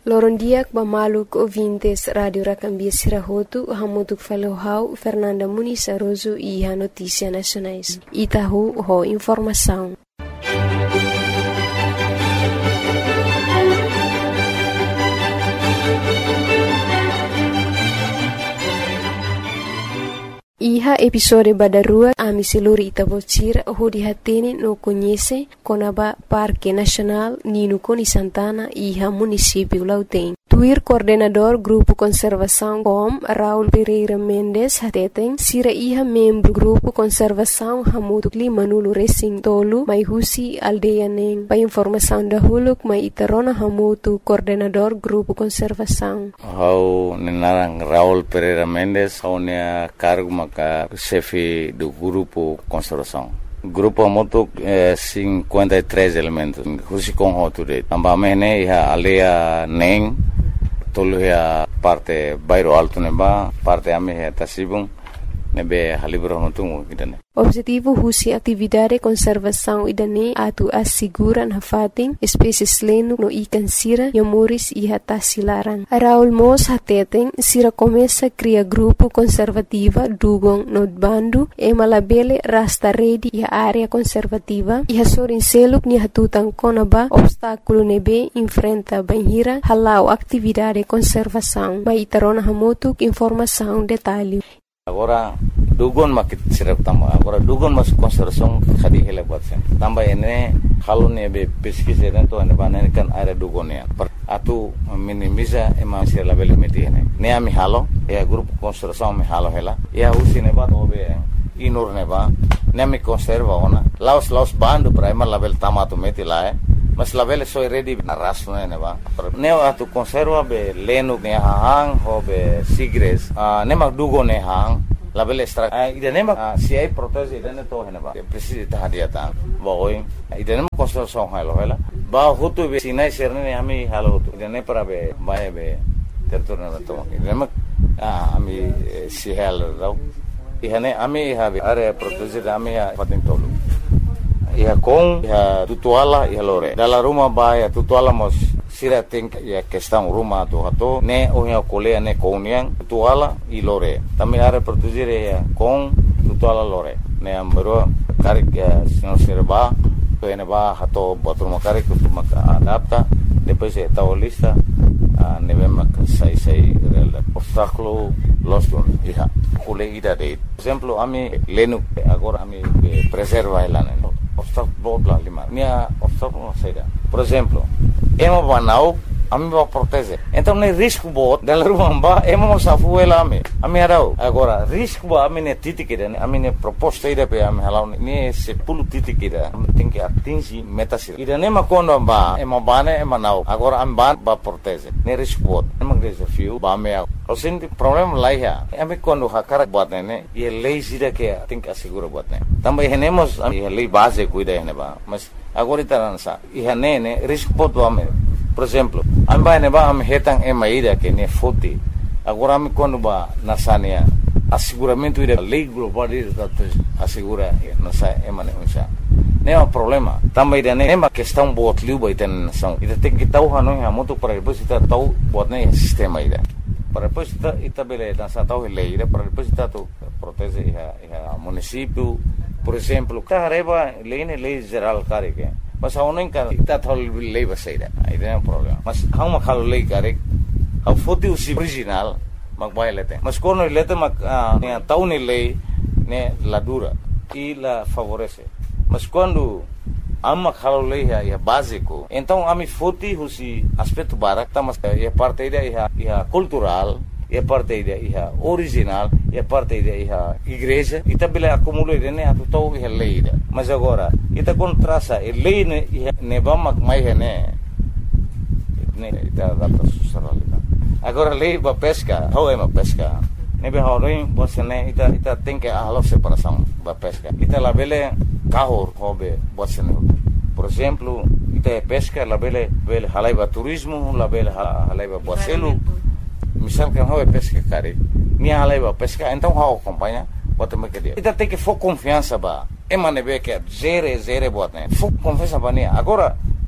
Lorondiak Bamaluk ouvintes Radio Rakambia Sirahotu, Hamutuk Falohau, Fernanda Muniz Aroso e a Notícia Nacionais. Itahu ho informação. Iha episode badarua ami seluri Itabocira ho dihatene no conhece Conaba Parque Nacional Nino Coni Santana iha município Lautém. Tuir coordenador Grupo Conservação COM Raul Pereira Mendes hateten sira iha membro Grupo Conservação Hamutuk Limanulu Racing Tolu mai husi aldeia neng. Pa informação da huluk mai itarona hamutu coordenador Grupo Conservação. Hau nenarang Raul Pereira Mendes hau nea cargo maka chefe do Grupo Conservação. Grupo Hamutuk 53 elementos. Husi com hoture. Ambamene iha aldeia neng. Tolu ya parte bairro alto neba, parte ame ya tasibung nebe halibro notungu idane. Objetivo husi atividade conservação idane atu assegura na fating espécies leno no ikan sira yamuris iha tasilaran. Raul Mos hateten sira começa cria grupo conservativa dugong no bandu e malabele rasta redi iha área conservativa iha sorin seluk ni hatutan konaba obstáculo nebe enfrenta banhira halau atividade conservação. Mai tarona hamutuk informação detalhe. Agora dugon makit sirap tamba. Agora dugon mas conservação khadi hele buat sen. Tamba ene halun ebe pesquisa dentro ane banen kan area dugon ya. Atu minimiza ema sir label meti ene. Ne ami halo ya grupo conservação mi halo hela. Ya usi ne ba obe inur ne ba. Ne mi conserva ona. Laos bandu primer label tamato meti lae. Mas label soy ready na raso ne ba. Ne atu conserva be lenu ne hang ho be sigres. Ne mak dugon ne hang. Label extra ida nema si ai protese ida ne to hena ba precisa ta hadiata ba oi ida nema construção halo hela ba hutu be sinai serne ami halo hutu ida ne para be bae be terturna to ida nema ami si halo rau ihane ami have are protese ami ha patin tolu ia com ia tutuala ia lore dalla ruma ba ia tutuala mos sira think ya questão ruma do rato ne ohia colea ne counian tuala e lore também are produzir ya com tuala lore ne ambro karik senhor serba ne ba rato botruma karik tuma adapta depois é taolista ne vem sai obstáculo losto ia coleida de exemplo ami lenu agora ami preserva ela ne obstáculo bla lima minha obstáculo saída por exemplo emo banau ami ba protege então ne risco bot dela rumba emo safu ela ami arau agora risco ba ami ne titikida ami ne proposta ida pe ami halau ne se pulu titikida tem que atingir metas ida ne makondo ba emo bane emo nau agora am ba protege ne risco bot emo desafio ba me o senti problema lá ya ami quando hakara bot ne e lei sida que tem que assegurar bot ne também renemos a lei base cuida ne ba mas agora itaransa e ne risco bot do ame. Por exemplo, amba ne ba am hetang emaida que ne foti. Agora am quando ba nasania asseguramento ida lei global ida assegura nasa emane unsa. Ne é problema. Também ida ne uma questão bot liu ba iten nação. Ida tem que tau hanu ha moto para depois ita tau bot ne sistema ida. Para depois ita bele nasa tau lei ida para depois ita tu protege a município. Por exemplo, carreba lei geral care que mas a não encara está tal lei vai sair aí não é problema mas há uma calo lei care a foto original mas vai lete mas quando lete mas né tau ne lei né la dura e la favorece mas quando há uma calo lei é básico então a mi foto usi aspecto barak tá mas é parte é cultural é parte da original é parte da igreja e também acumula né a total é lei mas agora ita contrasta é lei ne vamos mais né ita adapta socialidade agora lei para pesca ou é uma pesca ne be horin você né ita tem que a separação para pesca ita la bele carro hobe você né por exemplo ita é pesca la bele halaiba turismo la bele halaiba boacelo misal que não é pesca cari nem a leva pesca então how acompanha bota me que dia ita tem que for confiança ba emane be que zere bota né for confiança ba né agora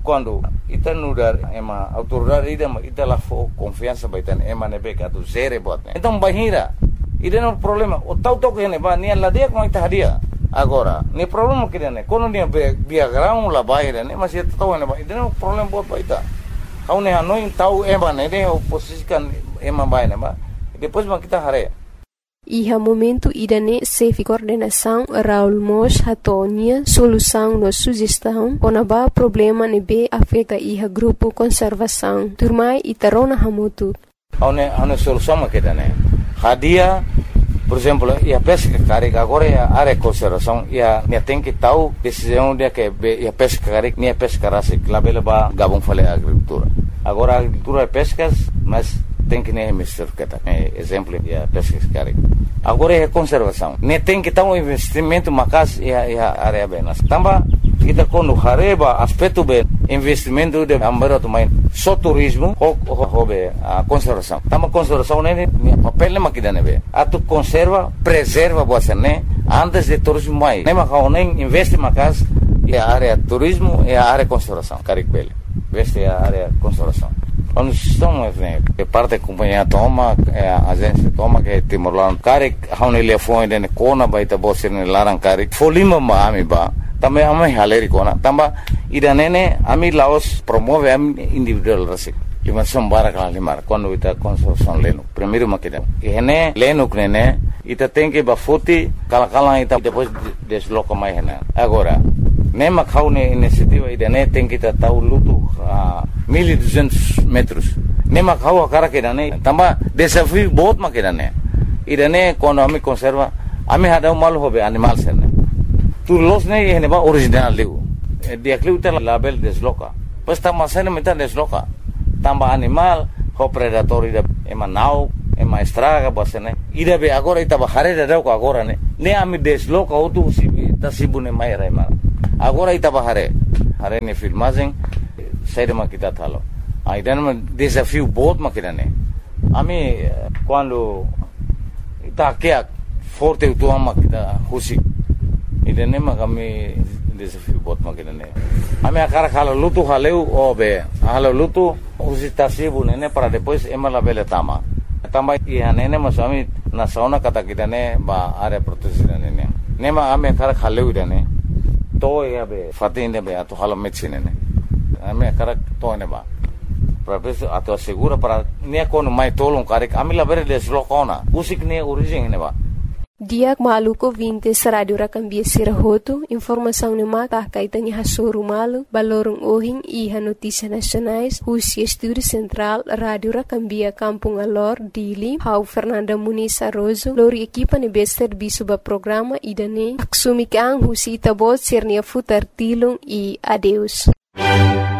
quando ita nudar ema autoridade ita lá for confiança baitan ema nebe ka tu zere bot. Então bahira ida no problema o tau tok ene ba nia ladia com ita hadia agora ni problema que ne quando nia via ground la bahira ne mas ita tau ene ba ida no problema bot baita kau ne hanoi tau ema ne oposisikan ema baina ba depois ma kita hare. Iha momento idane safe coordenação Raul Mos hatonia solução no sugestão konaba problema nebe afeta iha grupo conservação turmai itarona hamutu. Ane solução makidane hadia por exemplo ia pesca carik agora ia área conservação ia tem que tal decisão dia que ia pesca carik nia pesca rasik labela ba gabung fale agricultura agora agricultura pescas mas tem que nem mister kata exemplo ya pesca carik agora é conservação ne tem que tal um investimento macas ia área benas tamba kita quando hareba aspecto be investimento de ambaro também só turismo hobe a conservação tamba conservação ne papel makidane be atu conserva preserva você né antes de turismo mai ne makau nem investe macas e a área turismo e a área conservação carik bele veste a área conservação onde estão que parte da companhia toma a agência toma que Timor-Leste carik haune telefone de kona baita bosse ne larang carik folima ma ami ba também ami haleri kona tamba ida nene ami Laos promove ami individual rasik lima sombara kala limar quando ita conservação leno primeiro makida ene leno knene ita tem que ba foti kala ita depois desloca mais hena agora nema kaune iniciativa ida ne tem que tau lutu 1200 metros nema kau akara kedane tamba desafio बहुत makidane ida ne quando ami conserva ami hada mal hobe animal serne tu los ne hene ba original liu dia kliuta label desloca pas tamba sene meta desloca tamba animal ho predator ida ema nau ema estraga basene ida be agora ita bahare da ko agora ne ami desloca otu tasibune mai raima agora ita bahare hare ne filmagem saída makita thalo aidan ma desafio बहुत makidane ami quando ita kia forte tu ama kita husi idane ma kami desafio बहुत makidane ami akara khala lutu haleu obe halo lutu husi tasibu nene para depois emala bele tama ia nene masami na sauna kata kita ne ba area protegida nene nema ami akara khaleu idane to ya be fatin be ato halo medicine ne ami akara to ne ba professor ato segura para ne kono mai tolong karik ami la bere deslocona usik ne origem ne ba Diak maluko vintes radio rakambia sirahoto informação ne mata kaitanya hasuru malu balorong ohing iha notícia nacionais Husi Estúdio Central Radio Rakambia Kampung Alor Dili Hau Fernanda Muniz Arrozo lori equipa ne bester bisuba programa idane aksumi kang Husi tabot sirnia futar tilong e adeus